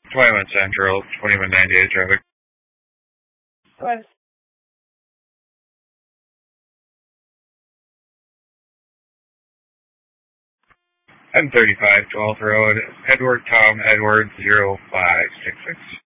21 Central, 2198 traffic. What? M35 12th Road, Edward Tom Edward 0566.